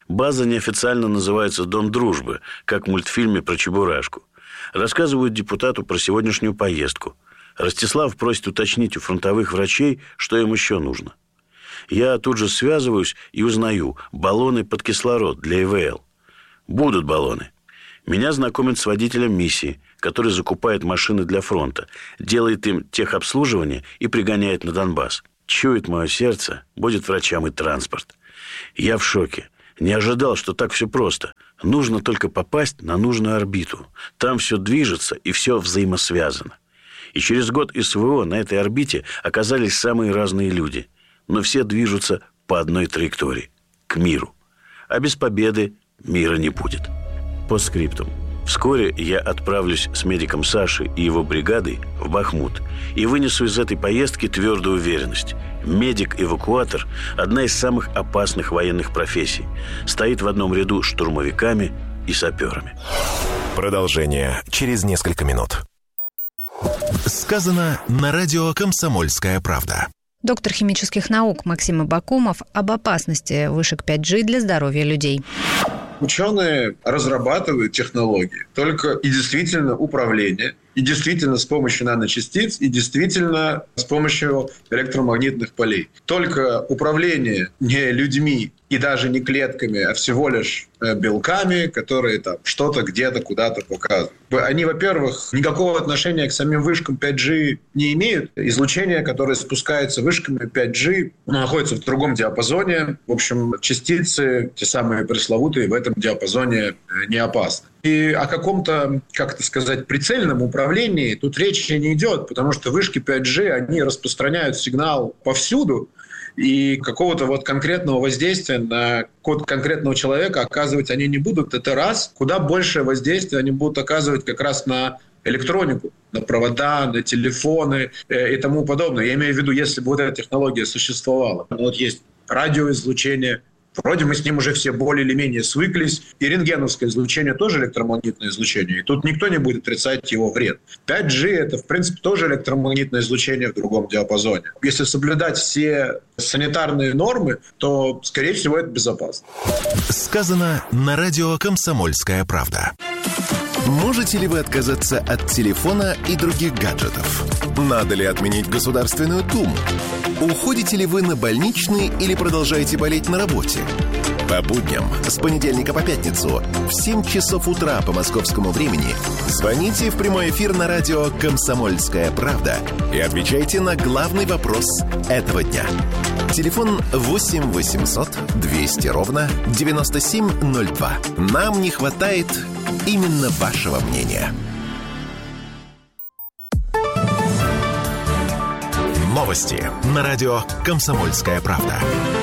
База неофициально называется «Дом дружбы», как в мультфильме про Чебурашку. Рассказывают депутату про сегодняшнюю поездку. Ростислав просит уточнить у фронтовых врачей, что им еще нужно. Я тут же связываюсь и узнаю: баллоны под кислород для И В Л. Будут баллоны. Меня знакомят с водителем миссии, который закупает машины для фронта, делает им техобслуживание и пригоняет на Донбасс. Чует мое сердце, будет врачам и транспорт. Я в шоке. Не ожидал, что так все просто. Нужно только попасть на нужную орбиту. Там все движется и все взаимосвязано. И через год С В О на этой орбите оказались самые разные люди. Но все движутся по одной траектории – к миру. А без победы мира не будет. По скриптум. Вскоре я отправлюсь с медиком Сашей и его бригадой в Бахмут и вынесу из этой поездки твердую уверенность. Медик-эвакуатор – одна из самых опасных военных профессий. Стоит в одном ряду с штурмовиками и саперами. Продолжение через несколько минут. Сказано на радио «Комсомольская правда». Доктор химических наук Максим Абакумов об опасности вышек пять джи для здоровья людей. Ученые разрабатывают технологии только и действительно управление, и действительно с помощью наночастиц, и действительно с помощью электромагнитных полей. Только управление не людьми и даже не клетками, а всего лишь белками, которые там что-то где-то куда-то показывают. Они, во-первых, никакого отношения к самим вышкам пять джи не имеют. Излучение, которое спускается вышками пять джи, находится в другом диапазоне. В общем, частицы, те самые пресловутые, в этом диапазоне не опасны. И о каком-то, как это сказать, прицельном управлении тут речи не идет, потому что вышки пять джи, они распространяют сигнал повсюду, и какого-то вот конкретного воздействия на код конкретного человека оказывать они не будут. Это раз. Куда большее воздействие они будут оказывать как раз на электронику, на провода, на телефоны и тому подобное. Я имею в виду, если бы вот эта технология существовала. Вот есть радиоизлучение. Вроде мы с ним уже все более или менее свыклись. И рентгеновское излучение тоже электромагнитное излучение. И тут никто не будет отрицать его вред. пять джи – это, в принципе, тоже электромагнитное излучение в другом диапазоне. Если соблюдать все санитарные нормы, то, скорее всего, это безопасно. Сказано на радио «Комсомольская правда». Можете ли вы отказаться от телефона и других гаджетов? Надо ли отменить Государственную Думу? Уходите ли вы на больничный или продолжаете болеть на работе? По будням с понедельника по пятницу в семь часов утра по московскому времени звоните в прямой эфир на радио «Комсомольская правда» и отвечайте на главный вопрос этого дня. Телефон восемь восемьсот двести ровно девяносто семь ноль два. Нам не хватает именно вашего мнения. Новости на радио «Комсомольская правда».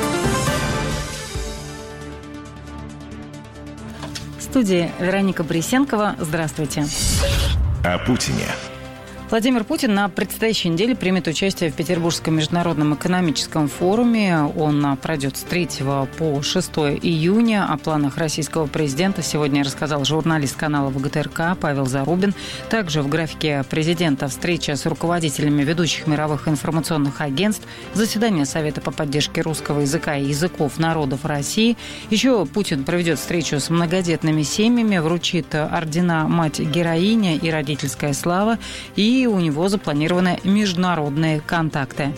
В студии Вероника Борисенкова. Здравствуйте. О Путине. Владимир Путин на предстоящей неделе примет участие в Петербургском международном экономическом форуме. Он пройдет с третьего по шестое июня. О планах российского президента сегодня рассказал журналист канала вэ гэ тэ эр ка Павел Зарубин. Также в графике президента встреча с руководителями ведущих мировых информационных агентств, заседание Совета по поддержке русского языка и языков народов России. Еще Путин проведет встречу с многодетными семьями, вручит ордена «Мать-героиня» и «Родительская слава». И И у него запланированы международные контакты.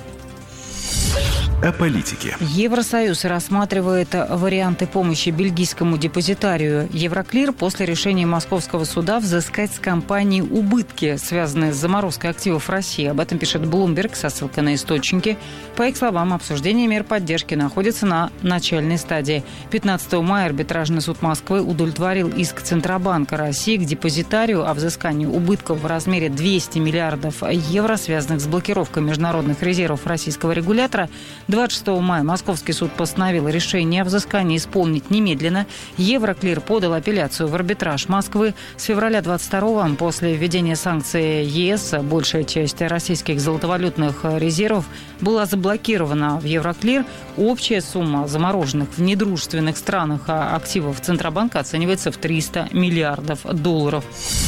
О политике. Евросоюз рассматривает варианты помощи бельгийскому депозитарию Евроклир после решения московского суда взыскать с компании убытки, связанные с заморозкой активов России. Об этом пишет Bloomberg со ссылкой на источники. По их словам, обсуждение мер поддержки находится на начальной стадии. пятнадцатого мая арбитражный суд Москвы удовлетворил иск Центробанка России к депозитарию о взыскании убытков в размере двести миллиардов евро, связанных с блокировкой международных резервов российского регулятора. двадцать шестого мая московский суд постановил решение о взыскании исполнить немедленно. Евроклир подал апелляцию в арбитраж Москвы. С февраля двадцать второго, после введения санкций е эс, большая часть российских золотовалютных резервов была заблокирована в Евроклир. Общая сумма замороженных в недружественных странах активов Центробанка оценивается в триста миллиардов долларов.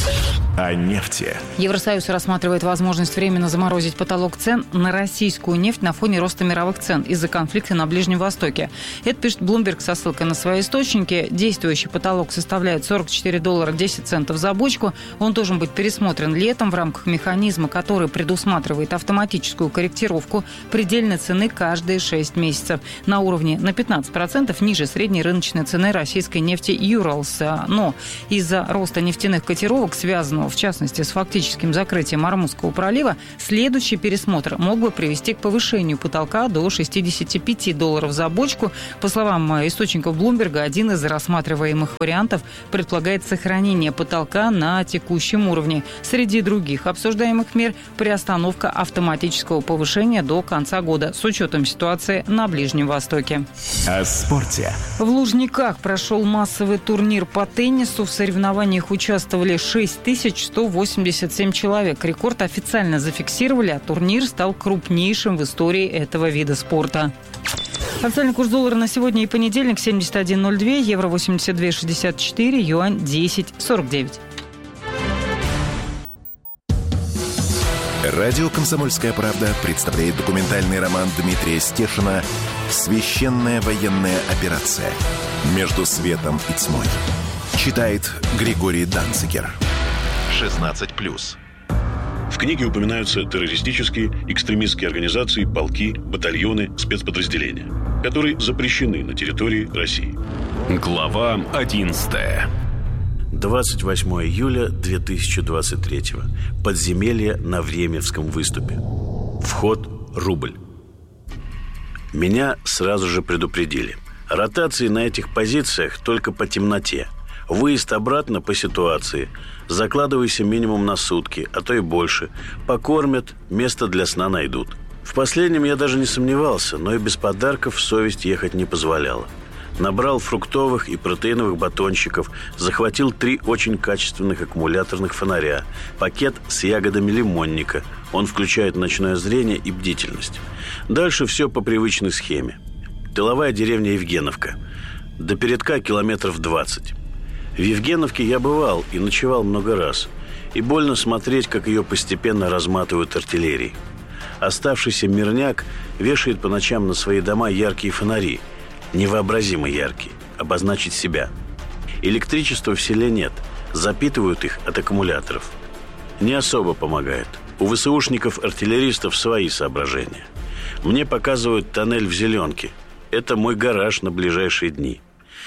о нефти. Евросоюз рассматривает возможность временно заморозить потолок цен на российскую нефть на фоне роста мировых цен из-за конфликта на Ближнем Востоке. Это пишет Bloomberg со ссылкой на свои источники. Действующий потолок составляет сорок четыре доллара десять центов за бочку. Он должен быть пересмотрен летом в рамках механизма, который предусматривает автоматическую корректировку предельной цены каждые шесть месяцев на уровне на пятнадцать процентов ниже средней рыночной цены российской нефти Urals. Но из-за роста нефтяных котировок, связанного в частности с фактическим закрытием Ормузского пролива, следующий пересмотр мог бы привести к повышению потолка до шестьдесят пять долларов за бочку. По словам источников Блумберга, один из рассматриваемых вариантов предполагает сохранение потолка на текущем уровне. Среди других обсуждаемых мер – приостановка автоматического повышения до конца года с учетом ситуации на Ближнем Востоке. О спорте. В Лужниках прошел массовый турнир по теннису. В соревнованиях участвовали шесть тысяч сто восемьдесят семь человек. Рекорд официально зафиксировали, а турнир стал крупнейшим в истории этого вида спорта. Официальный курс доллара на сегодня и понедельник семьдесят один ноль два, евро восемьдесят два шестьдесят четыре, юань десять сорок девять. Радио «Комсомольская правда» представляет документальный роман Дмитрия Стешина «Священная военная операция. Между светом и тьмой». Читает Григорий Данцигер. шестнадцать плюс. В книге упоминаются террористические, экстремистские организации, полки, батальоны, спецподразделения, которые запрещены на территории России. Глава одиннадцатая. двадцать восьмого июля две тысячи двадцать третьего. Подземелье на Времевском выступе. Вход рубль. Меня сразу же предупредили. Ротации на этих позициях только по темноте. Выезд обратно по ситуации. Закладывайся минимум на сутки, а то и больше. Покормят, место для сна найдут. В последнем я даже не сомневался, но и без подарков совесть ехать не позволяла. Набрал фруктовых и протеиновых батончиков, захватил три очень качественных аккумуляторных фонаря, пакет с ягодами лимонника. Он включает ночное зрение и бдительность. Дальше все по привычной схеме. Тыловая деревня Евгеновка. До передка километров двадцать. В Евгеновке я бывал и ночевал много раз. И больно смотреть, как ее постепенно разматывают артиллерией. Оставшийся мирняк вешает по ночам на свои дома яркие фонари. Невообразимо яркие. Обозначить себя. Электричества в селе нет. Запитывают их от аккумуляторов. Не особо помогает. У ВСУшников-артиллеристов свои соображения. Мне показывают тоннель в Зеленке. Это мой гараж на ближайшие дни.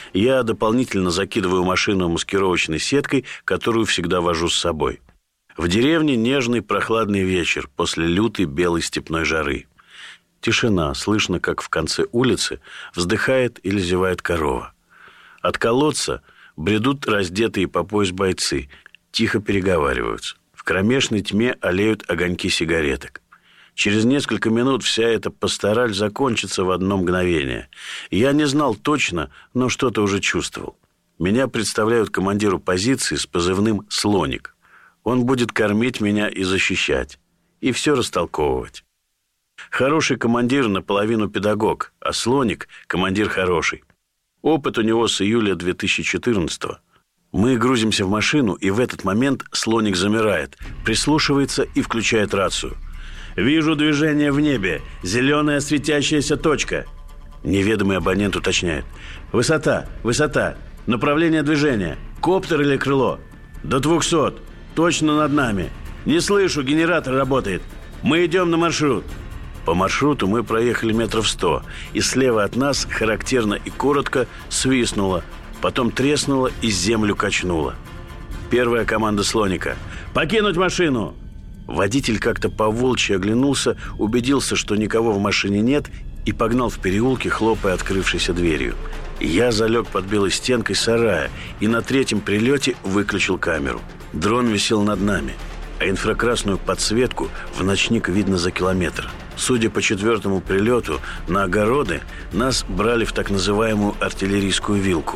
Я дополнительно закидываю машину маскировочной сеткой, которую всегда вожу с собой. В деревне нежный прохладный вечер после лютой белой степной жары. Тишина, слышно, как в конце улицы вздыхает или зевает корова. От колодца бредут раздетые по пояс бойцы, тихо переговариваются. В кромешной тьме олеют огоньки сигареток. Через несколько минут вся эта пастораль закончится в одно мгновение. Я не знал точно, но что-то уже чувствовал. Меня представляют командиру позиции с позывным «Слоник». Он будет кормить меня и защищать, и все растолковывать. Хороший командир наполовину педагог, а Слоник – командир хороший. Опыт у него с июля две тысячи четырнадцатого. Мы грузимся в машину, и в этот момент Слоник замирает, прислушивается и включает рацию. «Вижу движение в небе. Зеленая светящаяся точка». Неведомый абонент уточняет. «Высота, высота. Направление движения. Коптер или крыло?» «До двухсот. Точно над нами. Не слышу, генератор работает. Мы идем на маршрут». По маршруту мы проехали метров сто, и слева от нас характерно и коротко свистнуло, потом треснуло и землю качнуло. Первая команда Слоника. «Покинуть машину!» Водитель как-то по-волчьи оглянулся, убедился, что никого в машине нет, и погнал в переулке, хлопая открывшейся дверью. Я залег под белой стенкой сарая и на третьем прилете выключил камеру. Дрон висел над нами, а инфракрасную подсветку в ночник видно за километр. Судя по четвертому прилету, на огороды нас брали в так называемую артиллерийскую вилку.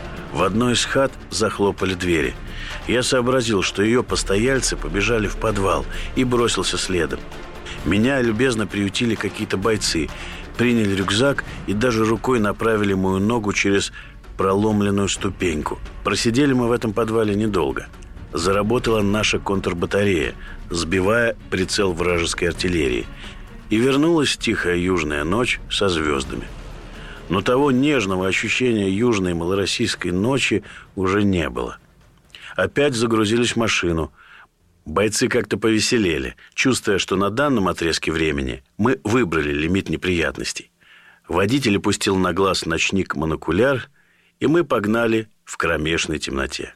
В одной из хат захлопали двери. Я сообразил, что ее постояльцы побежали в подвал, и бросился следом. Меня любезно приютили какие-то бойцы, приняли рюкзак и даже рукой направили мою ногу через проломленную ступеньку. Просидели мы в этом подвале недолго. заработала наша контрбатарея, сбивая прицел вражеской артиллерии. И вернулась тихая южная ночь со звездами. Но того нежного ощущения южной малороссийской ночи уже не было. Опять загрузились в машину. Бойцы как-то повеселели, чувствуя, что на данном отрезке времени мы выбрали лимит неприятностей. Водитель опустил на глаз ночник-монокуляр, и мы погнали в кромешной темноте.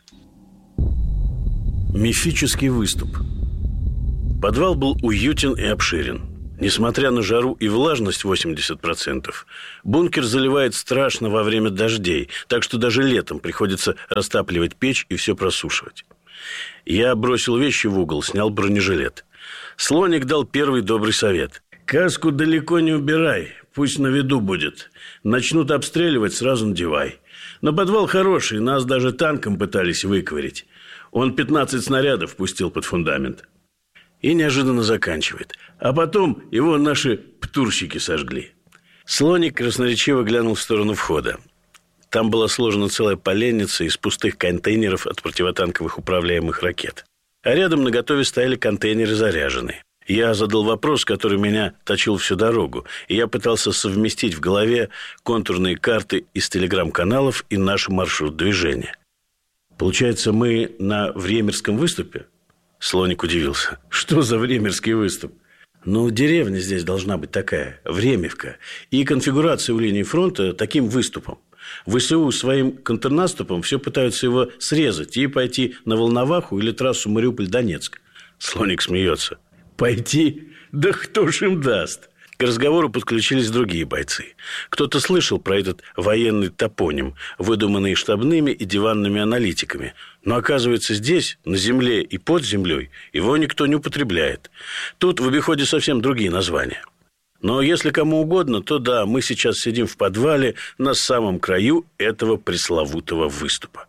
Мифический выступ. Подвал был уютен и обширен. Несмотря на жару и влажность восемьдесят процентов, бункер заливает страшно во время дождей, так что даже летом приходится растапливать печь и все просушивать. Я бросил вещи в угол, снял бронежилет. Слоник дал первый добрый совет. «Каску далеко не убирай, пусть на виду будет. Начнут обстреливать, сразу надевай. Но подвал хороший, нас даже танком пытались выковырять. Он пятнадцать снарядов пустил под фундамент». И неожиданно заканчивает. А потом его наши птурщики сожгли. Слоник красноречиво глянул в сторону входа. Там была сложена целая поленница из пустых контейнеров от противотанковых управляемых ракет. А рядом наготове стояли контейнеры заряженные. Я задал вопрос, который меня точил всю дорогу, и я пытался совместить в голове контурные карты из телеграм-каналов и наш маршрут движения. Получается, мы на Времерском выступе? Слоник удивился. Что за Времерский выступ? Ну, деревня здесь должна быть такая, Времевка. И конфигурация у линии фронта таким выступом. ВСУ своим контрнаступом все пытаются его срезать и пойти на Волноваху или трассу Мариуполь-Донецк. Слоник смеется. Пойти? Да кто ж им даст? К разговору подключились другие бойцы. Кто-то слышал про этот военный топоним, выдуманный штабными и диванными аналитиками. Но, оказывается, здесь, на земле и под землей, его никто не употребляет. Тут в обиходе совсем другие названия. Но если кому угодно, то да, мы сейчас сидим в подвале на самом краю этого пресловутого выступа.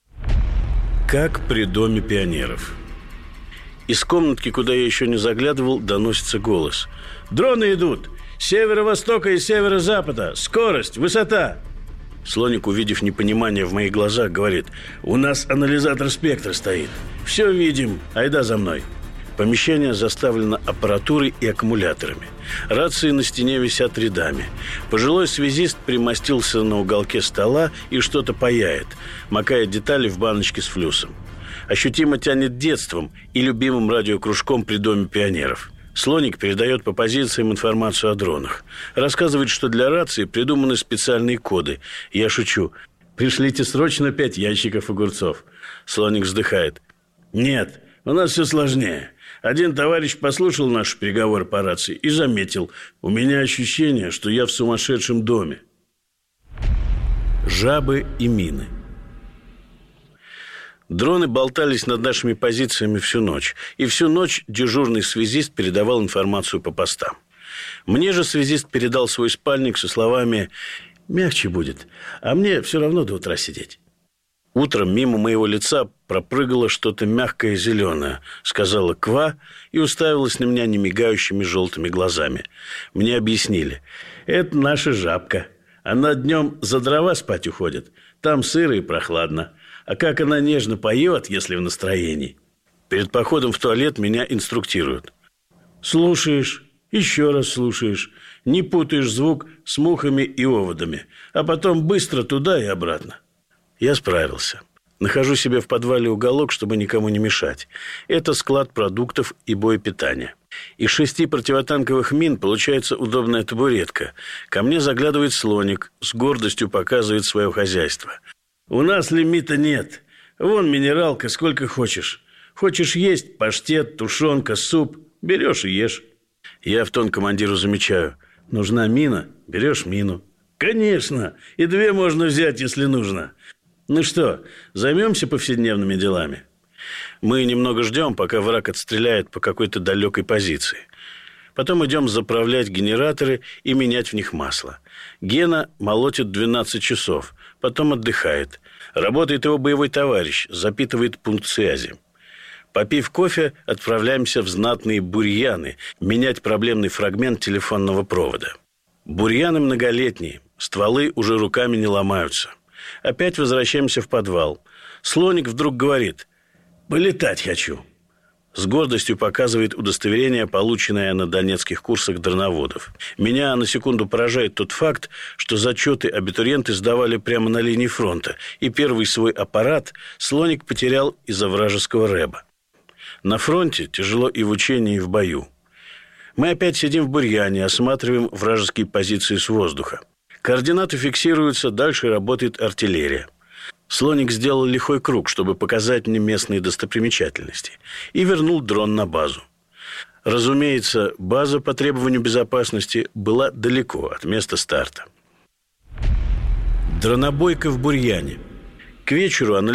Как при Доме пионеров. Из комнатки, куда я еще не заглядывал, доносится голос. «Дроны идут! С северо-востока и северо-запада! Скорость! Высота!» Слоник, увидев непонимание в моих глазах, говорит: «У нас анализатор спектра стоит. Все видим. Айда за мной». Помещение заставлено аппаратурой и аккумуляторами. Рации на стене висят рядами. Пожилой связист примостился на уголке стола и что-то паяет, макая детали в баночке с флюсом. Ощутимо тянет детством и любимым радиокружком при Доме пионеров. Слоник передает по позициям информацию о дронах. Рассказывает, что для рации придуманы специальные коды. Я шучу. «Пришлите срочно пять ящиков огурцов». Слоник вздыхает. «Нет, у нас все сложнее. Один товарищ послушал наш переговор по рации и заметил: у меня ощущение, что я в сумасшедшем доме». Жабы и мины. Дроны болтались над нашими позициями всю ночь. И всю ночь дежурный связист передавал информацию по постам. Мне же связист передал свой спальник со словами: «Мягче будет, а мне все равно до утра сидеть». Утром мимо моего лица пропрыгало что-то мягкое и зеленое, сказала «ква» и уставилась на меня немигающими желтыми глазами. Мне объяснили: «Это наша жабка. Она днем за дрова спать уходит. Там сыро и прохладно. А как она нежно поет, если в настроении». Перед походом в туалет меня инструктируют. Слушаешь, еще раз слушаешь, не путаешь звук с мухами и оводами, а потом быстро туда и обратно. Я справился. Нахожу себе в подвале уголок, чтобы никому не мешать. Это склад продуктов и боепитания. Из шести противотанковых мин получается удобная табуретка. Ко мне заглядывает Слоник, с гордостью показывает свое хозяйство. «У нас лимита нет. Вон минералка, сколько хочешь. Хочешь есть паштет, тушенка, суп – берешь и ешь». Я в тон командиру замечаю: «Нужна мина – берешь мину». «Конечно, и две можно взять, если нужно». «Ну что, займемся повседневными делами?» Мы немного ждем, пока враг отстреляет по какой-то далекой позиции. Потом идем заправлять генераторы и менять в них масло. Гена молотит двенадцать часов, потом отдыхает. Работает его боевой товарищ, запитывает пункт связи. Попив кофе, отправляемся в знатные бурьяны менять проблемный фрагмент телефонного провода. Бурьяны многолетние, стволы уже руками не ломаются. Опять возвращаемся в подвал. Слоник вдруг говорит: Полетать хочу. С гордостью показывает удостоверение, полученное на донецких курсах дроноводов. Меня на секунду поражает тот факт, что зачеты абитуриенты сдавали прямо на линии фронта, и первый свой аппарат слоник потерял из-за вражеского рэба. На фронте тяжело и в учении, и в бою. Мы опять сидим в бурьяне, осматриваем вражеские позиции с воздуха. Координаты фиксируются, дальше работает артиллерия. Слоник сделал лихой круг, чтобы показать мне местные достопримечательности, и вернул дрон на базу. Разумеется, база по требованию безопасности была далеко от места старта. Дронобойка в бурьяне. К вечеру она